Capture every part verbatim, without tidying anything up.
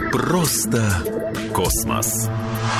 Просто космос.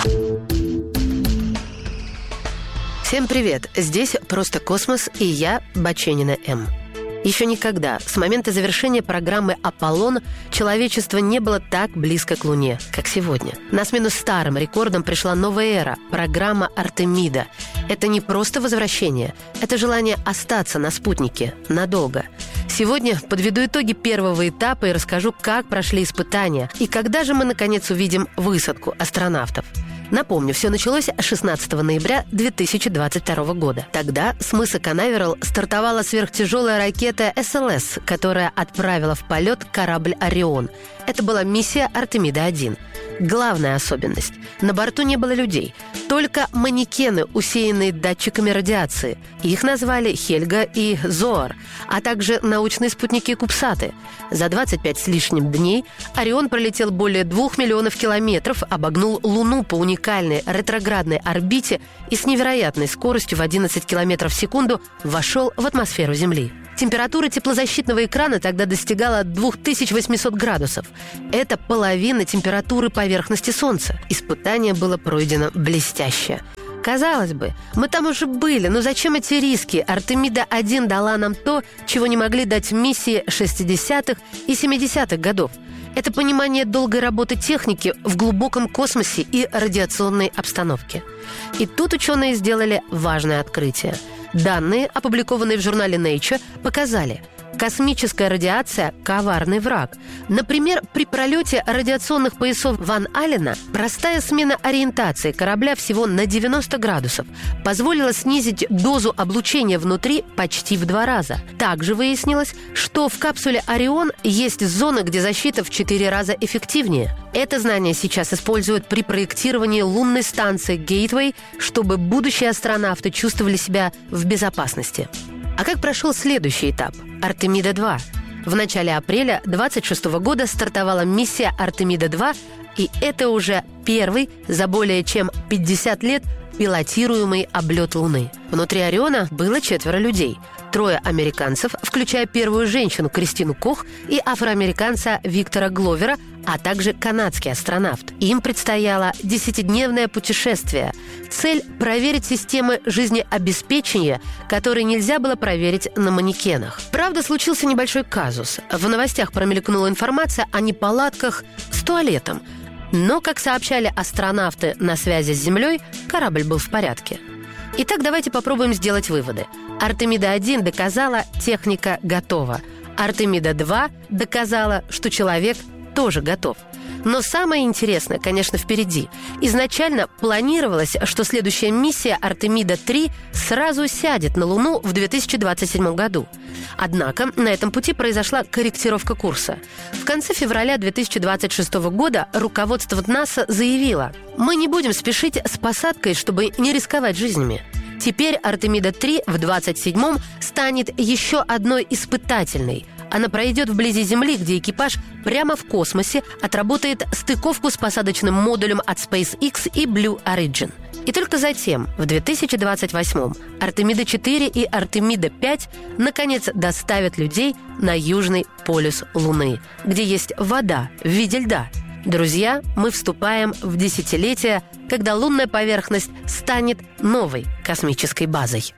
Всем привет! Здесь «Просто космос» и я, Баченина М. Еще никогда, с момента завершения программы «Аполлон», человечество не было так близко к Луне, как сегодня. На смену старым рекордам пришла новая эра – программа «Артемида». Это не просто возвращение, это желание остаться на спутнике надолго. Сегодня подведу итоги первого этапа и расскажу, как прошли испытания и когда же мы, наконец, увидим высадку астронавтов. Напомню, все началось шестнадцатого ноября две тысячи двадцать второго года. Тогда с мыса Канаверал стартовала сверхтяжелая ракета эс эл эс, которая отправила в полет корабль «Орион». Это была миссия «Артемида один». Главная особенность – на борту не было людей, только манекены, усеянные датчиками радиации. Их назвали Хельга и Зоар, а также научные спутники Кубсаты. За двадцать пять с лишним дней «Орион» пролетел более двух миллионов километров, обогнул Луну по уникальной ретроградной орбите и с невероятной скоростью в одиннадцать километров в секунду вошел в атмосферу Земли. Температура теплозащитного экрана тогда достигала две тысячи восемьсот градусов. Это половина температуры поверхности Солнца. Испытание было пройдено блестяще. Казалось бы, мы там уже были, но зачем эти риски? Артемида один дала нам то, чего не могли дать миссии шестидесятых и семидесятых годов. Это понимание долгой работы техники в глубоком космосе и радиационной обстановке. И тут ученые сделали важное открытие. Данные, опубликованные в журнале Nature, показали – космическая радиация – коварный враг. Например, при пролете радиационных поясов Ван Аллена простая смена ориентации корабля всего на девяносто градусов позволила снизить дозу облучения внутри почти в два раза. Также выяснилось, что в капсуле «Орион» есть зона, где защита в четыре раза эффективнее. Это знание сейчас используют при проектировании лунной станции «Гейтвей», чтобы будущие астронавты чувствовали себя в безопасности. А как прошел следующий этап – Артемида два? В начале апреля двадцать шестого года стартовала миссия Артемида два, и это уже первый за более чем пятьдесят лет пилотируемый облет Луны. Внутри «Ориона» было четверо людей. Трое американцев, включая первую женщину Кристину Кох и афроамериканца Виктора Гловера, а также канадский астронавт. Им предстояло десятидневное путешествие. Цель – проверить системы жизнеобеспечения, которые нельзя было проверить на манекенах. Правда, случился небольшой казус. В новостях промелькнула информация о неполадках с туалетом. Но, как сообщали астронавты на связи с Землей, корабль был в порядке. Итак, давайте попробуем сделать выводы. Артемида один доказала, техника готова. Артемида два доказала, что человек тоже готов. Но самое интересное, конечно, впереди. Изначально планировалось, что следующая миссия Артемида три сразу сядет на Луну в две тысячи двадцать седьмом году. Однако на этом пути произошла корректировка курса. В конце февраля две тысячи двадцать шестого года руководство НАСА заявило: «Мы не будем спешить с посадкой, чтобы не рисковать жизнями». Теперь Артемида три в двадцать седьмом станет еще одной испытательной. Она пройдет вблизи Земли, где экипаж прямо в космосе отработает стыковку с посадочным модулем от SpaceX и Blue Origin. И только затем, в две тысячи двадцать восьмом, Артемида четыре и Артемида пять наконец доставят людей на южный полюс Луны, где есть вода в виде льда. Друзья, мы вступаем в десятилетие, когда лунная поверхность станет новой космической базой.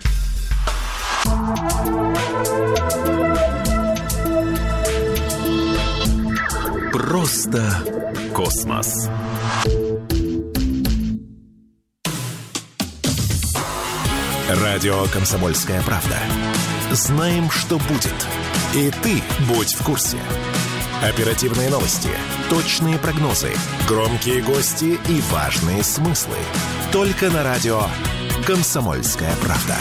Просто космос. Радио «Комсомольская правда». Знаем, что будет. И ты будь в курсе. Оперативные новости, точные прогнозы, громкие гости и важные смыслы. Только на радио «Комсомольская правда».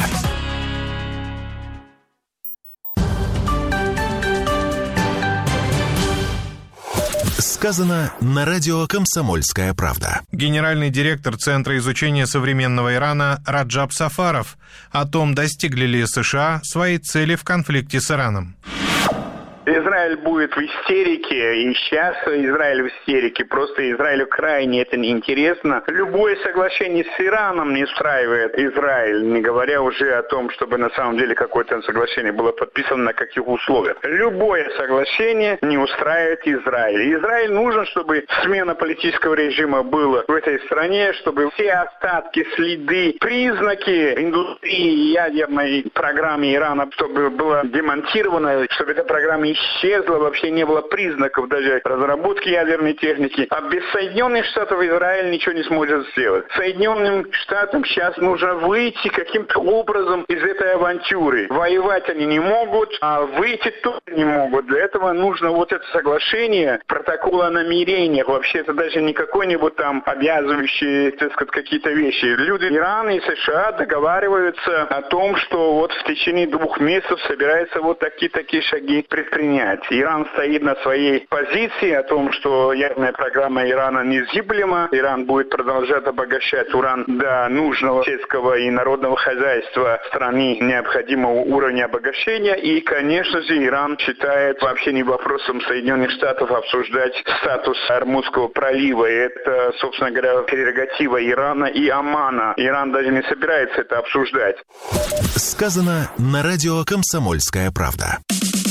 Сказано на радио «Комсомольская правда». Генеральный директор Центра изучения современного Ирана Раджаб Сафаров о том, достигли ли США своей цели в конфликте с Ираном. Израиль Израиль будет в истерике, и сейчас Израиль в истерике, просто Израилю крайне это неинтересно. Любое соглашение с Ираном не устраивает Израиль, не говоря уже о том, чтобы на самом деле какое-то соглашение было подписано на каких условиях. Любое соглашение не устраивает Израиль. Израиль нужен, чтобы смена политического режима была в этой стране, чтобы все остатки, следы, признаки индустрии ядерной программы Ирана, чтобы было демонтировано, чтобы эта программа исчезла, вообще не было признаков даже разработки ядерной техники. А без Соединенных Штатов Израиль ничего не сможет сделать. Соединенным Штатам сейчас нужно выйти каким-то образом из этой авантюры. Воевать они не могут, а выйти тоже не могут. Для этого нужно вот это соглашение, протокол о намерениях. Вообще это даже не какой-нибудь там обязывающий, так сказать, какие-то вещи. Люди Ирана и США договариваются о том, что вот в течение двух месяцев собираются вот такие-такие шаги предпринять. Иран стоит на своей позиции о том, что ядерная программа Ирана незыблема. Иран будет продолжать обогащать уран до нужного сельского и народного хозяйства страны необходимого уровня обогащения. И, конечно же, Иран считает вообще не вопросом Соединенных Штатов обсуждать статус Ормузского пролива. И это, собственно говоря, прерогатива Ирана и Омана. Иран даже не собирается это обсуждать. Сказано на радио «Комсомольская правда».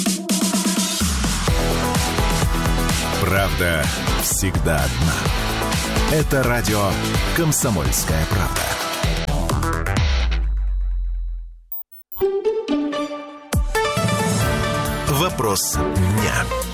Правда всегда одна. Это радио «Комсомольская правда». Вопрос дня.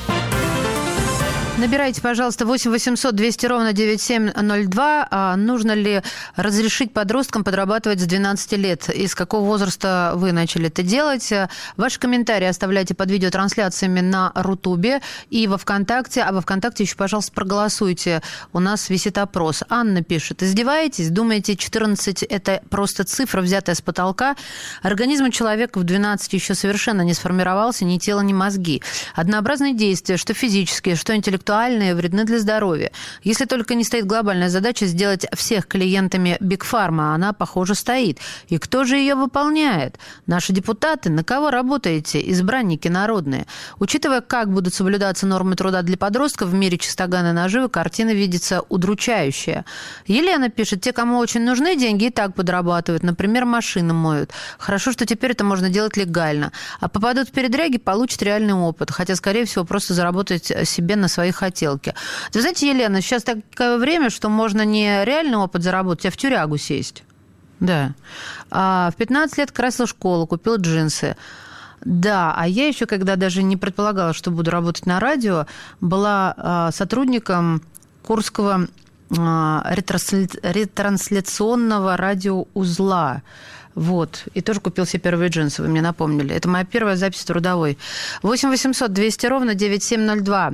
Набирайте, пожалуйста, восемь восемьсот двести ровно девяносто семь ноль два. А нужно ли разрешить подросткам подрабатывать с двенадцати лет? И с какого возраста вы начали это делать? Ваши комментарии оставляйте под видеотрансляциями на Рутубе и во ВКонтакте. А во ВКонтакте еще, пожалуйста, проголосуйте. У нас висит опрос. Анна пишет: издеваетесь? Думаете, четырнадцать – это просто цифра, взятая с потолка? Организм человека в двенадцать еще совершенно не сформировался, ни тело, ни мозги. Однообразные действия, что физические, что интеллектуальные, вредны для здоровья. Если только не стоит глобальная задача сделать всех клиентами Биг Фарма, а она, похоже, стоит. И кто же ее выполняет? Наши депутаты? На кого работаете? Избранники народные. Учитывая, как будут соблюдаться нормы труда для подростков в мире чистоганой наживы, картина видится удручающая. Елена пишет: те, кому очень нужны деньги, и так подрабатывают. Например, машины моют. Хорошо, что теперь это можно делать легально. А попадут в передряги, получат реальный опыт. Хотя, скорее всего, просто заработать себе на свои хотелки. Вы знаете, Елена, сейчас такое время, что можно не реальный опыт заработать, а в тюрягу сесть. Да. А в пятнадцать лет красила школу, купил джинсы. Да, а я еще, когда даже не предполагала, что буду работать на радио, была а, сотрудником Курского а, ретрансли... ретрансляционного радиоузла. Вот. И тоже купил себе первые джинсы, вы мне напомнили. Это моя первая запись трудовой. восемь восемьсот двести ровно девяносто семь ноль два.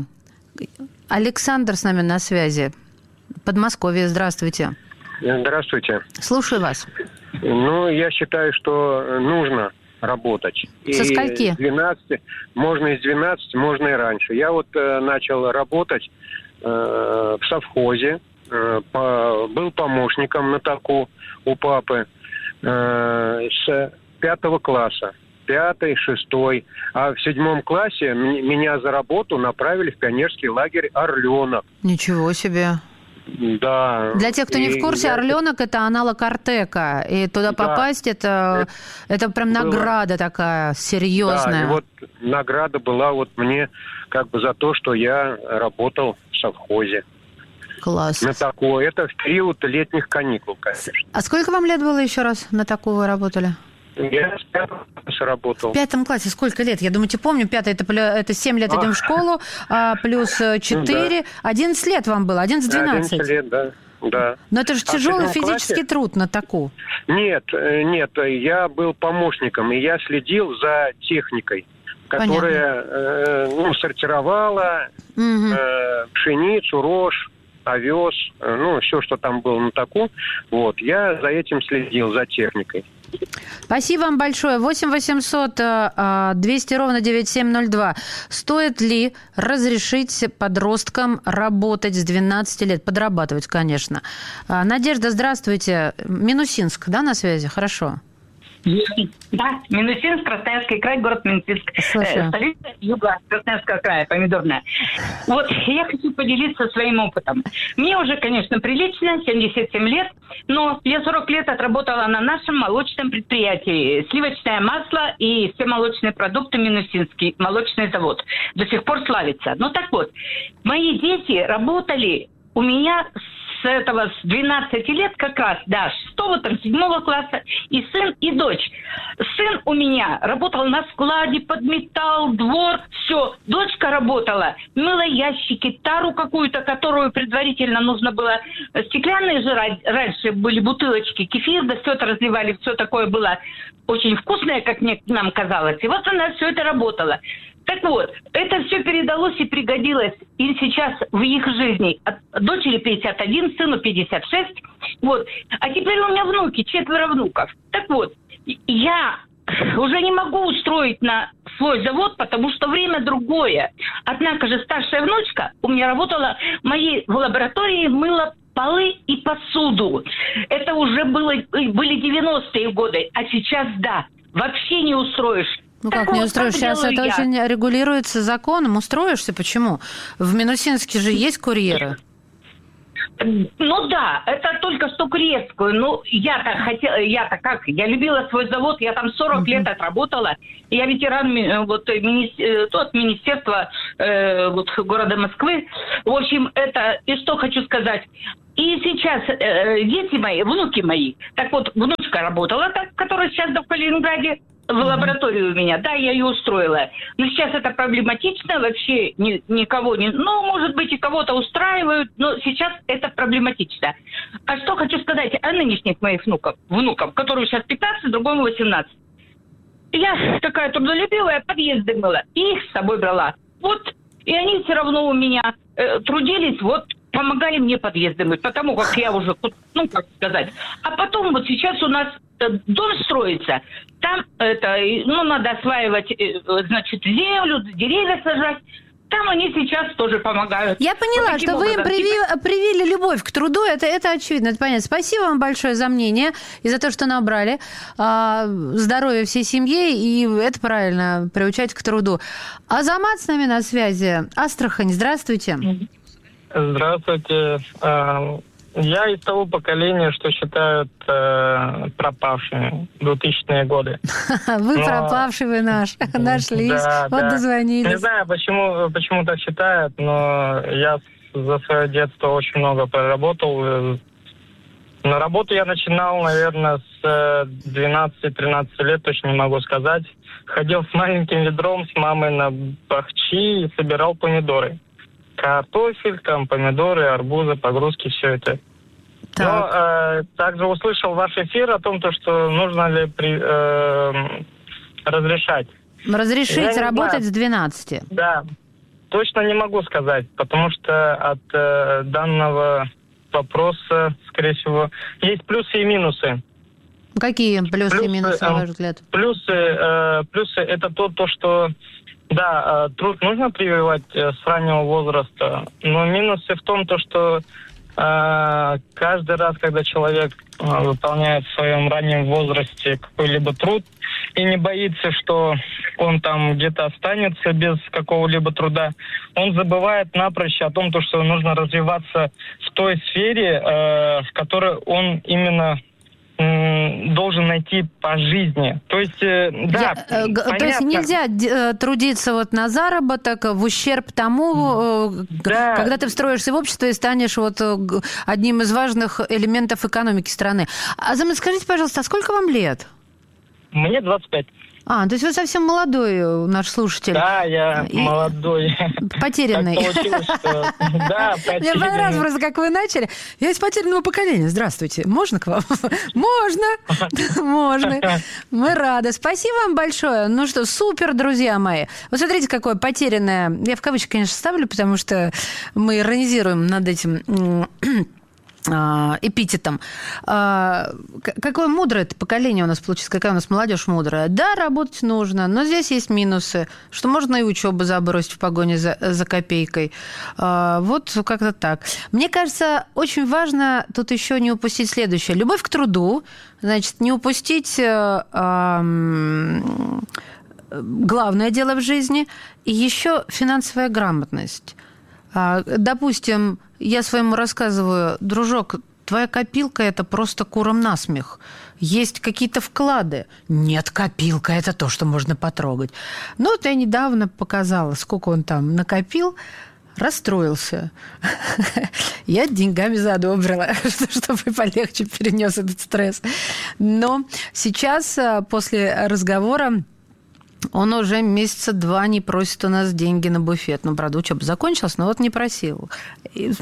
Александр с нами на связи. Подмосковье, здравствуйте. Здравствуйте. Слушаю вас. Ну, я считаю, что нужно работать. Со скольки? С двенадцати, можно и с двенадцати, можно и раньше. Я вот э, начал работать э, в совхозе, э, по, был помощником на таку у папы э, с пятого класса. Пятый, шестой. А в седьмом классе м- меня за работу направили в пионерский лагерь «Орленок». Ничего себе. Да. Для тех, кто не в курсе, я... «Орленок» – это аналог «Артека». И туда да. попасть – это, это, это прям награда было... такая серьезная. Да, и вот награда была вот мне как бы за то, что я работал в совхозе. Класс. На такое. Это в период летних каникул, конечно. А сколько вам лет было еще раз на такую вы работали? Я в пятом классе работал. В пятом классе сколько лет? Я думаю, помню, пятый это, это семь лет идем в школу, а, плюс четыре, ну, да. одиннадцать лет вам было, одиннадцать-двенадцать. одиннадцать лет, да. Да. Но это же а тяжелый физический классе... труд на таку. Нет, нет, я был помощником, и я следил за техникой, которая э, ну, сортировала угу. э, пшеницу, рожь, овес, э, ну, все, что там было на таку. Вот, я за этим следил, за техникой. Спасибо вам большое. восемь восемьсот двести ровно девяносто семь ноль два. Стоит ли разрешить подросткам работать с двенадцати лет? Подрабатывать, конечно. Надежда, здравствуйте. Минусинск, да, на связи? Хорошо. Да, Минусинск, Красноярский край, город Минусинск. Слушаю. Э, столица юга Красноярского края, помидорная. Вот, я хочу поделиться своим опытом. Мне уже, конечно, прилично, семьдесят семь лет, но я сорок лет отработала на нашем молочном предприятии. Сливочное масло и все молочные продукты Минусинский, молочный завод. До сих пор славится. Ну так вот, мои дети работали у меня с этого, с двенадцати лет как раз, да, шестого, там, седьмого класса, и сын, и дочь. Сын у меня работал на складе, подметал двор, все. Дочка работала, мыла ящики, тару какую-то, которую предварительно нужно было, стеклянные же раньше были бутылочки, кефир, да все это разливали, все такое было очень вкусное, как мне, нам казалось. И вот она все это работала. Так вот, это все передалось и пригодилось и сейчас в их жизни. От дочери пятьдесят один, сыну пятьдесят шесть. Вот. А теперь у меня внуки, четверо внуков. Так вот, я уже не могу устроить на свой завод, потому что время другое. Однако же старшая внучка у меня работала в моей в лаборатории, мыла полы и посуду. Это уже было, были девяностые годы, а сейчас, да, вообще не устроишь. Ну как так не вот, устроишь? Как сейчас это я. Очень регулируется законом. Устроишься? Почему? В Минусинске же есть курьеры. Ну да, это только что курьерскую. Ну, я-то хотела, я-то как? Я любила свой завод, я там сорок uh-huh. лет отработала. Я ветеран вот, мини, от министерства э, вот, города Москвы. В общем, это, и что хочу сказать. И сейчас э, дети мои, внуки мои, так вот, внучка работала, так, которая сейчас в Калининграде, в лаборатории у меня, да, я ее устроила. Но сейчас это проблематично, вообще ни, никого не... Ну, может быть, и кого-то устраивают, но сейчас это проблематично. А что хочу сказать о нынешних моих внуков, внуков, которым сейчас пятнадцать, другому восемнадцать. Я такая трудолюбивая, подъезды мыла, и их с собой брала. Вот, и они все равно у меня э, трудились, вот, помогали мне подъезды мыть, потому как я уже, ну, как сказать. А потом вот сейчас у нас дом строится, там это, ну, надо осваивать, значит, землю, деревья сажать. Там они сейчас тоже помогают. Я поняла, вот что вы им привили, привили любовь к труду, это, это очевидно, это понятно. Спасибо вам большое за мнение и за то, что набрали. А, здоровья всей семье, и это правильно, приучать к труду. Азамат с нами на связи. Астрахань, здравствуйте. Здравствуйте. Я из того поколения, что считают э, пропавшими двухтысячные годы. Вы Но... пропавший, вы наш. Нашлись, да, вот да. Дозвонились. Не знаю, почему, почему так считают, но я за свое детство очень много проработал. На работу я начинал, наверное, с двенадцати-тринадцати лет, точно не могу сказать. Ходил с маленьким ведром с мамой на бахчи и собирал помидоры. Картофель, там, помидоры, арбузы, погрузки, все это. Так. Но э, также услышал ваш эфир о том, то, что нужно ли при, э, разрешать. Разрешить работать с двенадцати? Да, точно не могу сказать, потому что от э, данного вопроса, скорее всего, есть плюсы и минусы. Какие плюсы, плюсы и минусы, на ваш взгляд? Плюсы, э, плюсы это то, то, что да, труд нужно прививать с раннего возраста, но минусы в том, то, что э, каждый раз, когда человек э, выполняет в своем раннем возрасте какой-либо труд и не боится, что он там где-то останется без какого-либо труда, он забывает напрочь о том, то, что нужно развиваться в той сфере, э, в которой он именно должен найти по жизни. То есть, э, да, Я, э, то есть нельзя э, трудиться вот на заработок в ущерб тому, э, да. когда ты встроишься в общество и станешь вот э, одним из важных элементов экономики страны. Азамат, скажите, пожалуйста, а сколько вам лет? Мне двадцать пять. А, то есть вы совсем молодой наш слушатель. Да, я и... молодой. Потерянный. Так получилось, что... Да, потерянный. Мне понравилось просто, как вы начали. Я из потерянного поколения. Здравствуйте. Можно к вам? Можно. Можно. Мы рады. Спасибо вам большое. Ну что, супер, друзья мои. Вот смотрите, какое потерянное... Я в кавычки, конечно, ставлю, потому что мы иронизируем над этим... эпитетом. Какое мудрое это поколение у нас получится, какая у нас молодежь мудрая. Да, работать нужно, но здесь есть минусы, что можно и учебу забросить в погоне за, за копейкой. Вот как-то так. Мне кажется, очень важно тут еще не упустить следующее. Любовь к труду, значит, не упустить главное дело в жизни, и еще финансовая грамотность. Допустим, я своему рассказываю: дружок, твоя копилка – это просто курам насмех. Есть какие-то вклады. Нет, копилка – это то, что можно потрогать. Ну, вот я недавно показала, сколько он там накопил, расстроился. Я деньгами задобрила, чтобы полегче перенес этот стресс. Но сейчас, после разговора, он уже месяца два не просит у нас деньги на буфет. Ну, правда, учеба закончилась, но вот не просил. И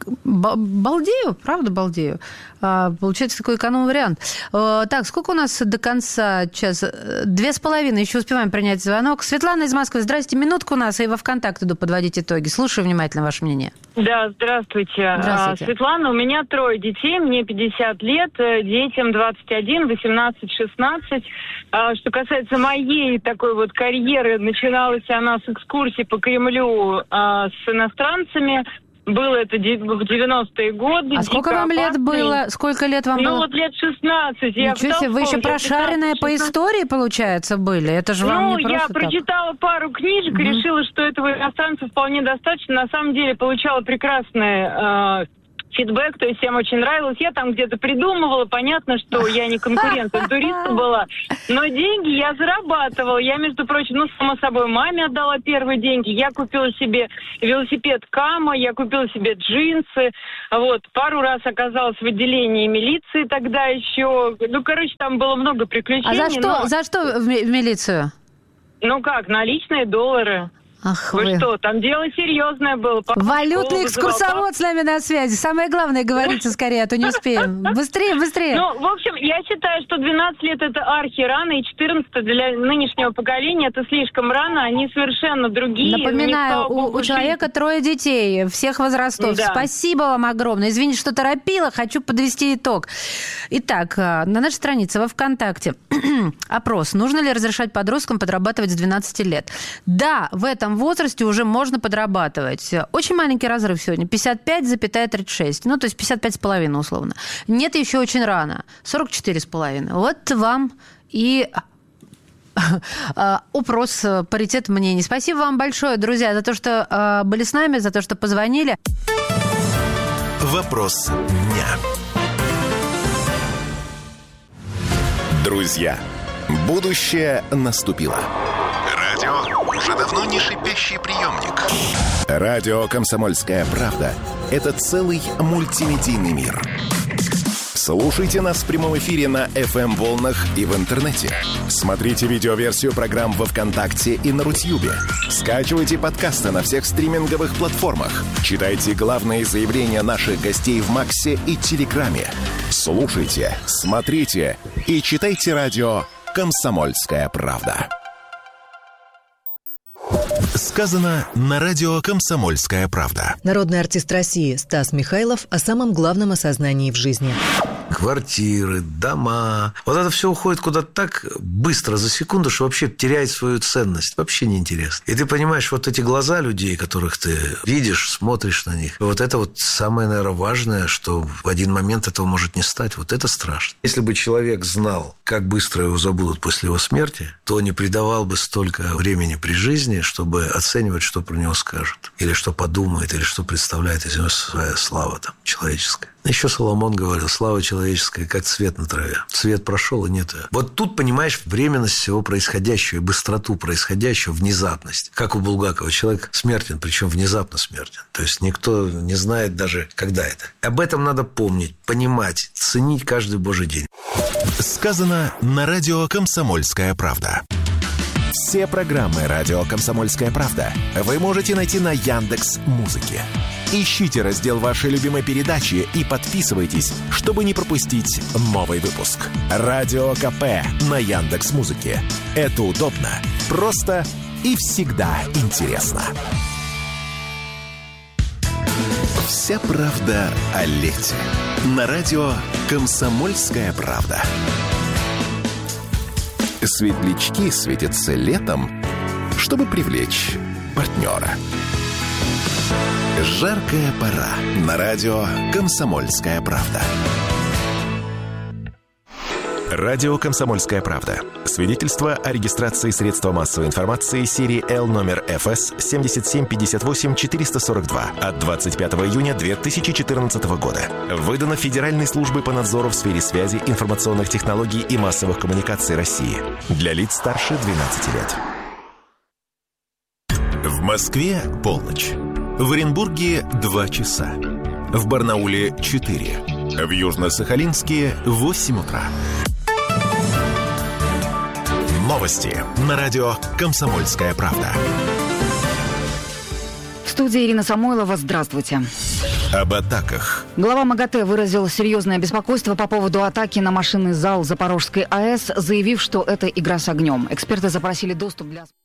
балдею, правда балдею. Получается такой эконом-вариант. Так, сколько у нас до конца час? Две с половиной. Еще успеваем принять звонок. Светлана из Москвы. Здрасте, минутку у нас, и во ВКонтакте иду подводить итоги. Слушаю внимательно ваше мнение. Да, здравствуйте. Здравствуйте. Светлана, у меня трое детей, мне пятьдесят лет, детям двадцать один, восемнадцать, шестнадцать. Что касается моей такой вот карьеры, начиналась она с экскурсий по Кремлю с иностранцами. Было это в девяностые годы. А сколько вам лет было? Сколько лет вам ну, было? Ну, вот лет шестнадцать. Я Ничего себе, вы еще прошаренная по истории, получается, были? Это же вам ну, не просто я так. прочитала пару книжек, угу. решила, что этого иностранцев вполне достаточно. На самом деле, получала прекрасное... Э- фидбэк, то есть всем очень нравилось. Я там где-то придумывала, понятно, что я не конкурент туриста была, но деньги я зарабатывала. Я, между прочим, ну, само собой, маме отдала первые деньги. Я купила себе велосипед Кама, я купила себе джинсы. Вот, пару раз оказалась в отделении милиции тогда еще. Ну, короче, там было много приключений. А за что, но... за что в милицию? Ну как, наличные доллары. Ах вы, вы что, там дело серьезное было. Валютный экскурсовод с нами на связи. Самое главное, говорите скорее, а то не успеем. Быстрее, быстрее. Ну, в общем, я считаю, что двенадцать лет это архи рано, и четырнадцать для нынешнего поколения это слишком рано, они совершенно другие. Напоминаю, у, у человека трое детей, всех возрастов. Да. Спасибо вам огромное. Извините, что торопила, хочу подвести итог. Итак, на нашей странице во ВКонтакте опрос. Нужно ли разрешать подросткам подрабатывать с двенадцати лет? Да, в этом возрасте уже можно подрабатывать. Очень маленький разрыв сегодня. пятьдесят пять целых тридцать шесть. Ну, то есть пятьдесят пять с половиной условно. Нет, еще очень рано. сорок четыре с половиной. Вот вам и опрос, паритет мнений. Спасибо вам большое, друзья, за то, что были с нами, за то, что позвонили. Вопрос дня. Друзья, будущее наступило. Радио уже давно не шипящий приемник. Радио «Комсомольская правда» — это целый мультимедийный мир. Слушайте нас в прямом эфире на эф эм-волнах и в интернете. Смотрите видеоверсию программ во ВКонтакте и на Рутьюбе. Скачивайте подкасты на всех стриминговых платформах. Читайте главные заявления наших гостей в Максе и Телеграме. Слушайте, смотрите и читайте радио «Комсомольская правда». Сказано на радио «Комсомольская правда». Народный артист России Стас Михайлов о самом главном осознании в жизни. Квартиры, дома. Вот это все уходит куда-то так быстро, за секунду, что вообще теряет свою ценность. Вообще неинтересно. И ты понимаешь, вот эти глаза людей, которых ты видишь, смотришь на них, вот это вот самое, наверное, важное, что в один момент этого может не стать. Вот это страшно. Если бы человек знал, как быстро его забудут после его смерти, то не придавал бы столько времени при жизни, чтобы оценивать, что про него скажут. Или что подумает, или что представляет из него своя слава там, человеческая. Еще Соломон говорил, слава человеческая, как цвет на траве. Цвет прошел, и нет ее. Вот тут понимаешь временность всего происходящего, и быстроту происходящего, внезапность. Как у Булгакова, человек смертен, причем внезапно смертен. То есть никто не знает даже, когда это. Об этом надо помнить, понимать, ценить каждый божий день. Сказано на радио «Комсомольская правда». Все программы радио «Комсомольская правда» вы можете найти на Яндекс.Музыке. Ищите раздел вашей любимой передачи и подписывайтесь, чтобы не пропустить новый выпуск. Радио КП на Яндекс.Музыке. Это удобно, просто и всегда интересно. Вся правда о лете. На радио «Комсомольская правда». Светлячки светятся летом, чтобы привлечь партнера. Жаркая пора. На радио «Комсомольская правда». Радио «Комсомольская правда». Свидетельство о регистрации средства массовой информации серии Л номер эф эс семь семь пять восемь четыре сорок два от двадцать пятого июня две тысячи четырнадцатого года. Выдано Федеральной службой по надзору в сфере связи, информационных технологий и массовых коммуникаций России. Для лиц старше двенадцати лет. В Москве полночь. В Оренбурге два часа. В Барнауле четыре. В Южно-Сахалинске восемь утра. Новости на радио «Комсомольская правда». В студии Ирина Самойлова. Здравствуйте. Об атаках. Глава МАГАТЭ выразил серьезное беспокойство по поводу атаки на машинный зал Запорожской АЭС, заявив, что это игра с огнем. Эксперты запросили доступ для...